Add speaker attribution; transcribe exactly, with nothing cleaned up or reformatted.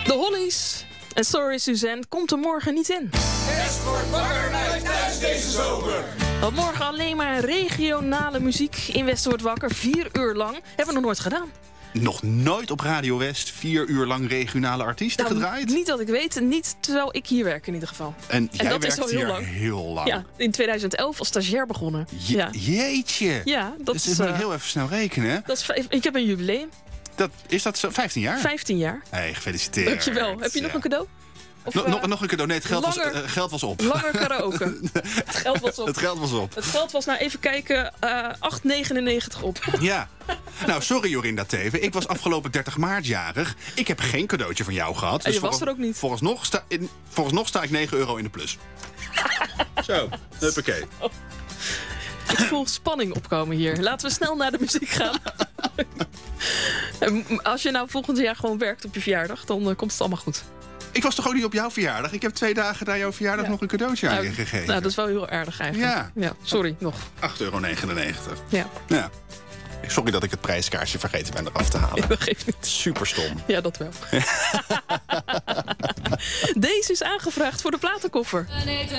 Speaker 1: De Hollies en Sorry Suzanne komt er morgen niet in.
Speaker 2: Best wordt wakker blijft thuis deze zomer.
Speaker 1: Want morgen alleen maar regionale muziek in Westen wordt wakker. Vier uur lang. Hebben we nog nooit gedaan.
Speaker 3: Nog nooit op Radio West vier uur lang regionale artiesten
Speaker 1: Nou,
Speaker 3: gedraaid?
Speaker 1: Niet dat ik weet, niet terwijl ik hier werk in ieder geval.
Speaker 3: En jij
Speaker 1: dat is
Speaker 3: werkt
Speaker 1: al heel
Speaker 3: hier
Speaker 1: lang.
Speaker 3: heel lang.
Speaker 1: Ja, in tweeduizend elf als stagiair begonnen.
Speaker 3: Je-
Speaker 1: ja.
Speaker 3: Jeetje.
Speaker 1: Ja, dat
Speaker 3: dus
Speaker 1: is,
Speaker 3: moet ik
Speaker 1: eh,
Speaker 3: heel even snel rekenen. Hè?
Speaker 1: dat is vijf- ik heb een jubileum.
Speaker 3: Dat, is dat zo? vijftien jaar?
Speaker 1: vijftien jaar.
Speaker 3: Hey, gefeliciteerd.
Speaker 1: Dankjewel. Heb je nog
Speaker 3: Ja.
Speaker 1: een cadeau? Of,
Speaker 3: Nog,
Speaker 1: eh,
Speaker 3: nog, nog een cadeau. Nee, het geld,
Speaker 1: langer-
Speaker 3: was, eh, geld was op.
Speaker 1: Langer karaoke. Het geld was op.
Speaker 3: Het geld was op.
Speaker 1: Het geld was, nou even kijken, eh acht negenennegentig op.
Speaker 3: Ja. Nou, sorry Jorinda Teven. Ik was afgelopen dertig maart jarig. Ik heb geen cadeautje van jou gehad.
Speaker 1: En je was
Speaker 3: volgens-
Speaker 1: er ook niet.
Speaker 3: Vooralsnog sta, in, vooralsnog sta ik negen euro in de plus. Zo, huppakee.
Speaker 1: Ik voel spanning opkomen hier. Laten we snel naar de muziek gaan. En als je nou volgend jaar gewoon werkt op je verjaardag, dan eh, komt het allemaal goed.
Speaker 3: Ik was toch ook niet op jouw verjaardag? Ik heb twee dagen na jouw verjaardag
Speaker 1: Ja.
Speaker 3: nog een cadeautje aan
Speaker 1: Nou,
Speaker 3: je gegeven.
Speaker 1: Nou, dat is wel heel erg eigenlijk.
Speaker 3: Ja.
Speaker 1: Sorry, nog.
Speaker 3: acht euro negenennegentig.
Speaker 1: Ja,
Speaker 3: Ja. Sorry dat ik het prijskaartje vergeten ben eraf te halen.
Speaker 1: dat geeft niet.
Speaker 3: Super stom.
Speaker 1: Ja, dat wel. Deze is aangevraagd voor de platenkoffer.